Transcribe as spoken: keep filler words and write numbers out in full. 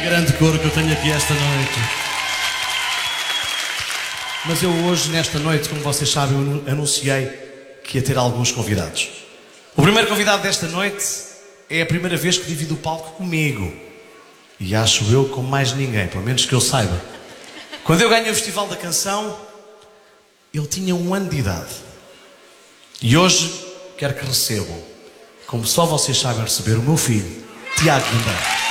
grande coro que eu tenho aqui esta noite. Mas eu hoje, nesta noite, como vocês sabem, eu anunciei que ia ter alguns convidados. O primeiro convidado desta noite é a primeira vez que divide o palco comigo. E acho eu com mais ninguém, pelo menos que eu saiba. Quando eu ganhei o Festival da Canção, ele tinha um ano de idade. E hoje quero que recebam, como só vocês sabem receber, o meu filho, Tiago Guimarães.